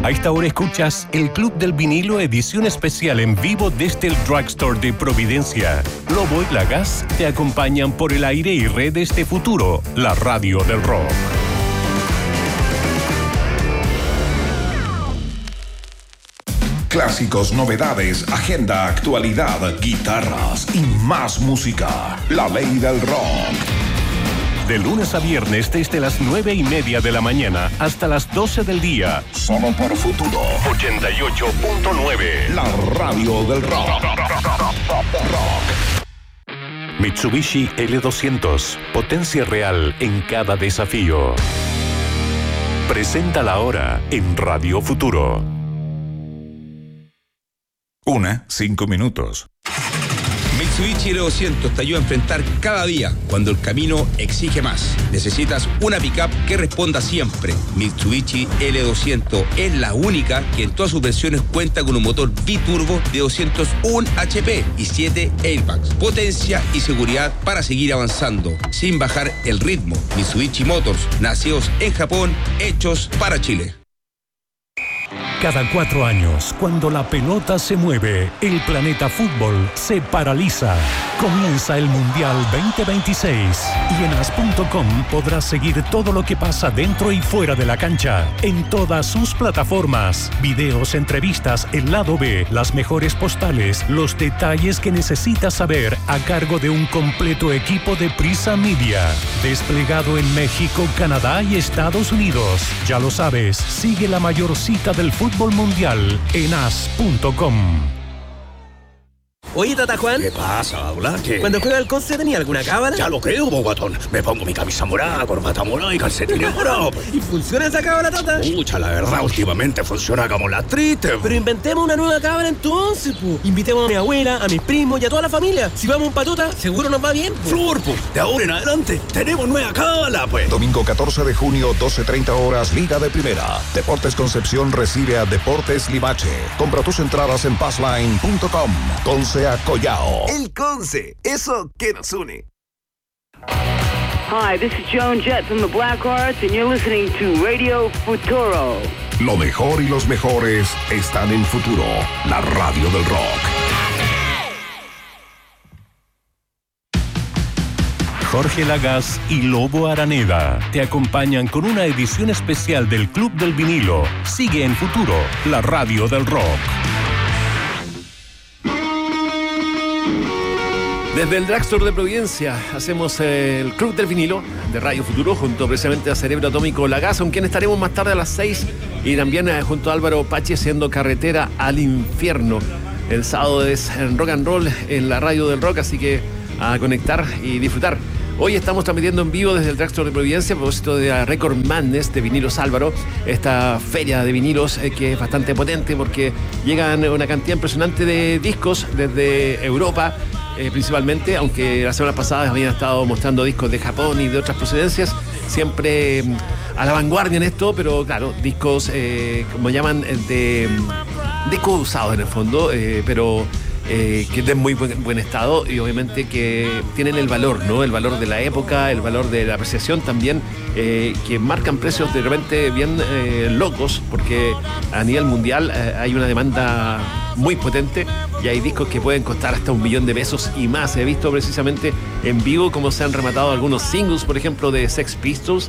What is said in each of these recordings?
A esta hora escuchas el Club del Vinilo, edición especial en vivo desde el Drugstore de Providencia. Lobo y Lagas te acompañan por el aire y redes de Futuro, la radio del rock. Clásicos, novedades, agenda, actualidad, guitarras y más música. La ley del rock. De lunes a viernes desde las 9:30 de la mañana hasta las 12 del día. Solo por Futuro 88.9. La radio del rock. Mitsubishi L200. Potencia real en cada desafío. Presenta la hora en Radio Futuro. 1:05. Mitsubishi L200 te ayuda a enfrentar cada día cuando el camino exige más. Necesitas una pickup que responda siempre. Mitsubishi L200 es la única que en todas sus versiones cuenta con un motor biturbo de 201 HP y 7 airbags. Potencia y seguridad para seguir avanzando sin bajar el ritmo. Mitsubishi Motors, nacidos en Japón, hechos para Chile. Cada 4 años, cuando la pelota se mueve, el planeta fútbol se paraliza. Comienza el Mundial 2026 y en as.com podrás seguir todo lo que pasa dentro y fuera de la cancha, en todas sus plataformas. Videos, entrevistas, el lado B, las mejores postales, los detalles que necesitas saber a cargo de un completo equipo de Prisa Media. Desplegado en México, Canadá y Estados Unidos. Ya lo sabes, sigue la mayor cita del fútbol mundial en as.com. Oye, Tata Juan. ¿Qué pasa, Aula? ¿Qué? Cuando juega al Conce, ¿tenía alguna cábala? Ya lo creo, bogatón. Me pongo mi camisa morada, corbata morada y calcetines morados. ¿Y funciona esa cábala, Tata? Pucha, la verdad, últimamente funciona como la triste. Pero inventemos una nueva cábala entonces, po. Invitemos a mi abuela, a mis primos y a toda la familia. Si vamos un patota, seguro nos va bien, po. Flor, pues, de ahora en adelante, tenemos nueva cábala, pues. Domingo 14 de junio, 12:30 horas, Liga de Primera. Deportes Concepción recibe a Deportes Limache. Compra tus entradas en passline.com. Conce a Collao. El Conce, eso que nos une. Hi, this is Joan Jett from the Blackhearts, and you're listening to Radio Futuro. Lo mejor y los mejores están en Futuro, la radio del rock. Jorge Lagas y Lobo Araneda te acompañan con una edición especial del Club del Vinilo. Sigue en Futuro, la radio del rock. Desde el Drugstore de Providencia hacemos el Club del Vinilo de Radio Futuro junto precisamente a Cerebro Atómico Lagas, con quien estaremos más tarde a las 6 y también junto a Álvaro Pache haciendo Carretera al Infierno. El sábado es en Rock and Roll en la radio del rock, así que a conectar y disfrutar. Hoy estamos transmitiendo en vivo desde el Drugstore de Providencia a propósito de la Record Madness de Vinilos Álvaro, esta feria de vinilos que es bastante potente porque llegan una cantidad impresionante de discos desde Europa, principalmente, aunque la semana pasada habían estado mostrando discos de Japón y de otras procedencias, siempre a la vanguardia en esto, pero claro, discos como llaman de discos usados en el fondo, pero que es de muy buen estado y obviamente que tienen el valor, ¿no? El valor de la época, el valor de la apreciación también, que marcan precios de repente bien locos, porque a nivel mundial hay una demanda muy potente y hay discos que pueden costar hasta $1.000.000 y más. He visto precisamente en vivo cómo se han rematado algunos singles, por ejemplo, de Sex Pistols,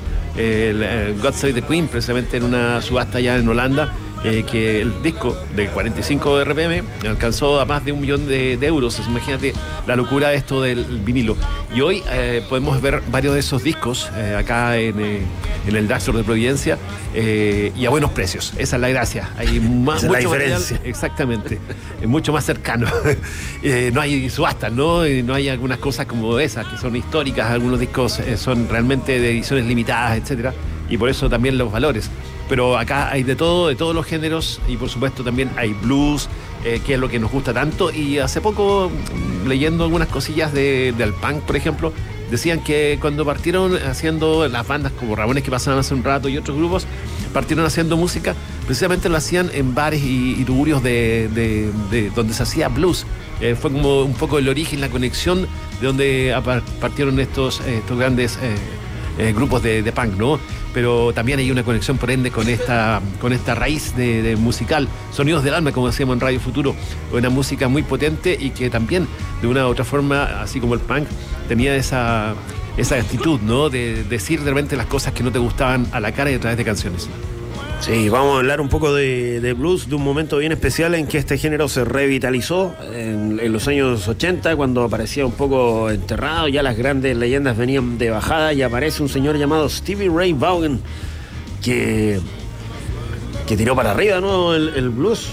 el God Save the Queen, precisamente en una subasta allá en Holanda, que el disco de 45 RPM alcanzó a más de $1.000.000 de euros. Imagínate la locura de esto del vinilo. Y hoy podemos ver varios de esos discos acá en el Drugstore de Providencia y a buenos precios. Esa es la gracia. Hay más, esa es la diferencia. Material, exactamente. Es mucho más cercano. No hay subastas, ¿no? No hay algunas cosas como esas que son históricas. Algunos discos son realmente de ediciones limitadas, etcétera. Y por eso también los valores. Pero acá hay de todo, de todos los géneros, y por supuesto también hay blues, que es lo que nos gusta tanto. Y hace poco, leyendo algunas cosillas del punk, por ejemplo, decían que cuando partieron haciendo las bandas como Ramones, que pasaban hace un rato, y otros grupos, partieron haciendo música, precisamente lo hacían en bares y tugurios de donde se hacía blues. Fue como un poco el origen, la conexión de donde partieron estos grandes grupos de punk, ¿no? Pero también hay una conexión, por ende, con esta raíz de musical, Sonidos del Alma, como decíamos en Radio Futuro, una música muy potente y que también, de una u otra forma, así como el punk, tenía esa actitud, ¿no? De decir de repente las cosas que no te gustaban a la cara y a través de canciones. Sí, vamos a hablar un poco de blues, de un momento bien especial en que este género se revitalizó en los años 80, cuando aparecía un poco enterrado, ya las grandes leyendas venían de bajada y aparece un señor llamado Stevie Ray Vaughan que tiró para arriba, ¿no? el blues,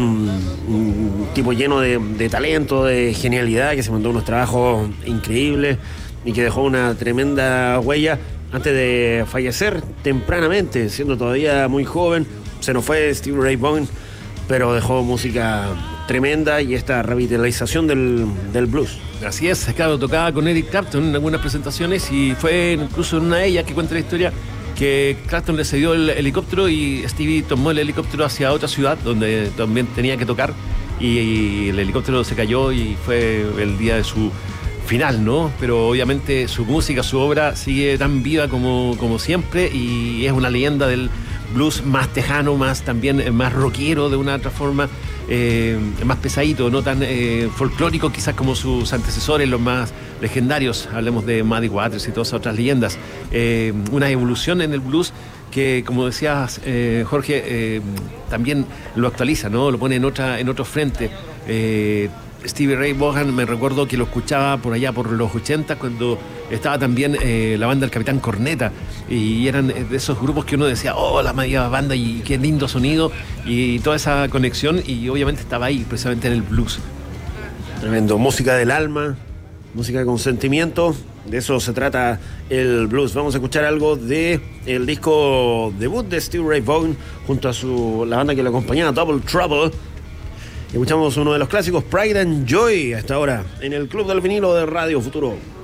un tipo lleno de talento, de genialidad, que se mandó unos trabajos increíbles y que dejó una tremenda huella antes de fallecer tempranamente, siendo todavía muy joven. Se nos fue Stevie Ray Vaughan, pero dejó música tremenda y esta revitalización del blues. Así es, claro, tocaba con Eric Clapton en algunas presentaciones y fue incluso en una de ellas que cuenta la historia que Clapton le cedió el helicóptero y Stevie tomó el helicóptero hacia otra ciudad donde también tenía que tocar y el helicóptero se cayó y fue el día de su final, ¿no? Pero obviamente su música, su obra sigue tan viva como siempre y es una leyenda del blues más tejano, más rockero de una otra forma, más pesadito, no tan folclórico quizás como sus antecesores, los más legendarios. Hablemos de Muddy Waters y todas otras leyendas. Una evolución en el blues que, como decías, Jorge, también lo actualiza, ¿no? Lo pone en otro frente. Stevie Ray Vaughan, me recuerdo que lo escuchaba por allá por los 80 cuando estaba también la banda del Capitán Corneta y eran de esos grupos que uno decía, oh, la media banda y qué lindo sonido y toda esa conexión, y obviamente estaba ahí precisamente en el blues. Tremendo, música del alma, música con sentimiento, de eso se trata el blues. Vamos a escuchar algo de el disco debut de Stevie Ray Vaughan junto a la banda que lo acompañaba, Double Trouble. Escuchamos uno de los clásicos, Pride and Joy, hasta ahora en el Club del Vinilo de Radio Futuro.